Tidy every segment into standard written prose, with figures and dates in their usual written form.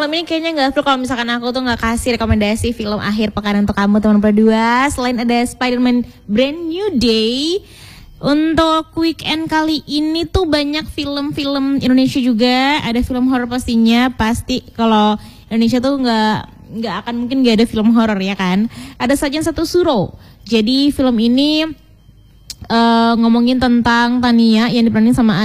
malam ini kayaknya nggak perlu kalau misalkan aku tuh nggak kasih rekomendasi film akhir pekan untuk kamu teman berdua. Selain ada Spider-Man Brand New Day, untuk weekend kali ini tuh banyak film-film Indonesia juga. Ada film horor pastinya, pasti kalau Indonesia tuh nggak akan mungkin nggak ada film horor ya kan. Ada Sajian Satu Suro. Jadi film ini ngomongin tentang Tania yang diperanin sama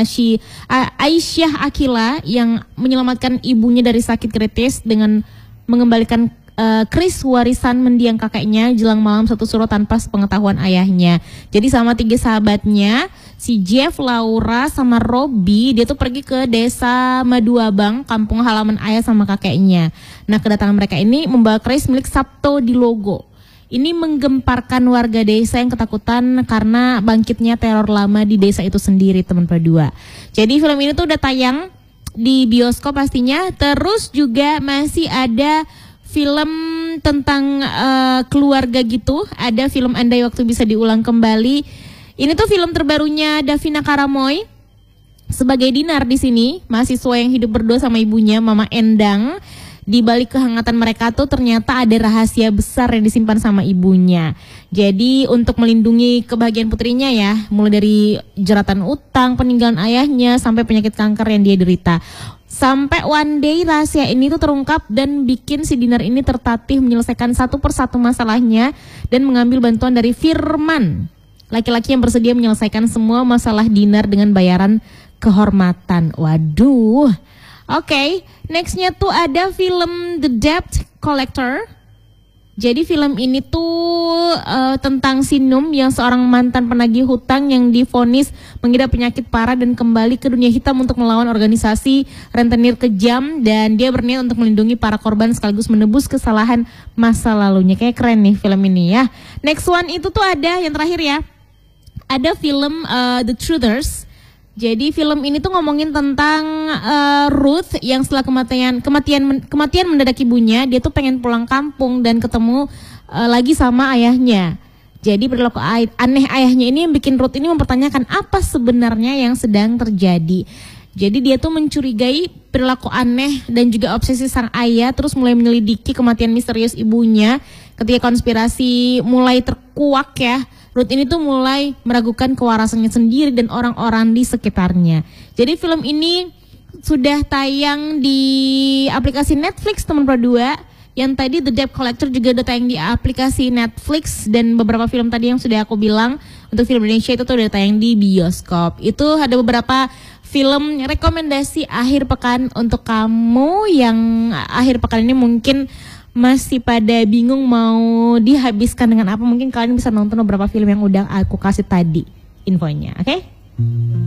Aisyah Akila yang menyelamatkan ibunya dari sakit kritis dengan mengembalikan keris warisan mendiang kakeknya jelang malam satu suro tanpa sepengetahuan ayahnya. Jadi sama 3 sahabatnya, si Jeff, Laura, sama Robby, dia tuh pergi ke desa Maduabang, kampung halaman ayah sama kakeknya. Nah, kedatangan mereka ini membawa keris milik Sabto di Logo. Ini menggemparkan warga desa yang ketakutan karena bangkitnya teror lama di desa itu sendiri, teman berdua. Jadi film ini tuh udah tayang di bioskop pastinya. Terus juga masih ada film tentang keluarga gitu. Ada film Andai Waktu Bisa Diulang Kembali. Ini tuh film terbarunya Davina Karamoy sebagai Dinar di sini, mahasiswa yang hidup berdua sama ibunya, Mama Endang. Di balik kehangatan mereka tuh ternyata ada rahasia besar yang disimpan sama ibunya. Jadi untuk melindungi kebahagiaan putrinya ya, mulai dari jeratan utang, peninggalan ayahnya, sampai penyakit kanker yang dia derita. Sampai one day rahasia ini tuh terungkap dan bikin si Dinar ini tertatih menyelesaikan satu persatu masalahnya dan mengambil bantuan dari Firman, laki-laki yang bersedia menyelesaikan semua masalah Dinar dengan bayaran kehormatan. Waduh. Oke, nextnya tuh ada film The Debt Collector. Jadi film ini tuh tentang Sinum yang seorang mantan penagih hutang yang divonis mengidap penyakit parah dan kembali ke dunia hitam untuk melawan organisasi rentenir kejam, dan dia berniat untuk melindungi para korban sekaligus menebus kesalahan masa lalunya. Kayak keren nih film ini ya. Next one itu tuh ada yang terakhir ya. Ada film The Truthers. Jadi film ini tuh ngomongin tentang Ruth yang setelah kematian mendadak ibunya, dia tuh pengen pulang kampung dan ketemu lagi sama ayahnya. Jadi perilaku aneh ayahnya ini yang bikin Ruth ini mempertanyakan apa sebenarnya yang sedang terjadi. Jadi dia tuh mencurigai perilaku aneh dan juga obsesi sang ayah, terus mulai menyelidiki kematian misterius ibunya. Ketika konspirasi mulai terkuak ya, Ruth ini tuh mulai meragukan kewarasannya sendiri dan orang-orang di sekitarnya. Jadi film ini sudah tayang di aplikasi Netflix teman berdua. Yang tadi The Debt Collector juga udah tayang di aplikasi Netflix, dan beberapa film tadi yang sudah aku bilang untuk film Indonesia itu tuh udah tayang di bioskop. Itu ada beberapa film rekomendasi akhir pekan untuk kamu yang akhir pekan ini mungkin masih pada bingung mau dihabiskan dengan apa. Mungkin kalian bisa nonton beberapa film yang udah aku kasih tadi infonya, oke?